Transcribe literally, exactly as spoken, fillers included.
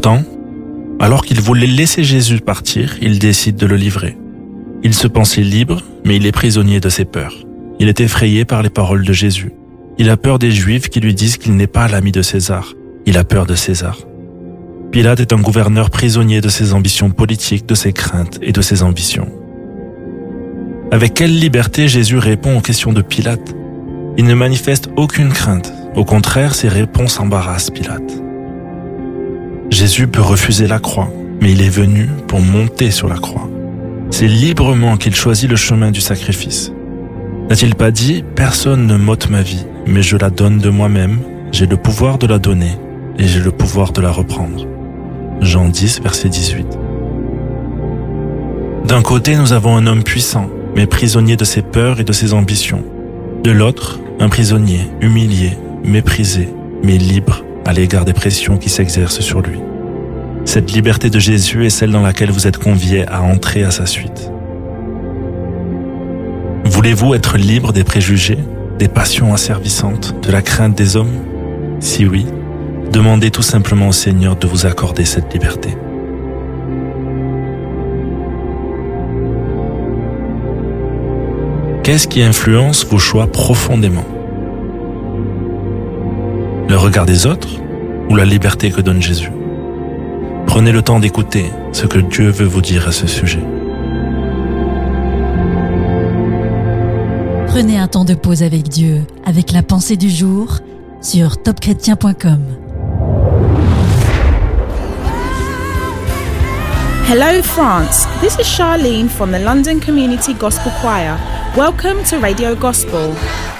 Pourtant, alors qu'il voulait laisser Jésus partir, il décide de le livrer. Il se pensait libre, mais il est prisonnier de ses peurs. Il est effrayé par les paroles de Jésus. Il a peur des Juifs qui lui disent qu'il n'est pas l'ami de César. Il a peur de César. Pilate est un gouverneur prisonnier de ses ambitions politiques, de ses craintes et de ses ambitions. Avec quelle liberté Jésus répond aux questions de Pilate? Il ne manifeste aucune crainte. Au contraire, ses réponses embarrassent Pilate. Jésus peut refuser la croix, mais il est venu pour monter sur la croix. C'est librement qu'il choisit le chemin du sacrifice. N'a-t-il pas dit « Personne ne m'ôte ma vie, mais je la donne de moi-même, j'ai le pouvoir de la donner et j'ai le pouvoir de la reprendre » Jean dix, verset dix-huit. D'un côté, nous avons un homme puissant, mais prisonnier de ses peurs et de ses ambitions. De l'autre, un prisonnier, humilié, méprisé, mais libre à l'égard des pressions qui s'exercent sur lui. Cette liberté de Jésus est celle dans laquelle vous êtes conviés à entrer à sa suite. Voulez-vous être libre des préjugés, des passions asservissantes, de la crainte des hommes? Si oui, demandez tout simplement au Seigneur de vous accorder cette liberté. Qu'est-ce qui influence vos choix profondément? Le regard des autres ou la liberté que donne Jésus? Prenez le temps d'écouter ce que Dieu veut vous dire à ce sujet. Prenez un temps de pause avec Dieu, avec la pensée du jour sur top chrétien point com. Hello France, this is Charlene from the London Community Gospel Choir. Welcome to Radio Gospel.